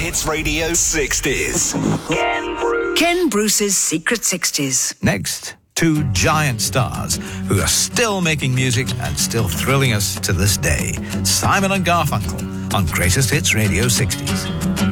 Hits Radio 60s. Ken Bruce's Secret 60s. Next, two giant stars who are still making music and still thrilling us to this day. Simon and Garfunkel on Greatest Hits Radio 60s.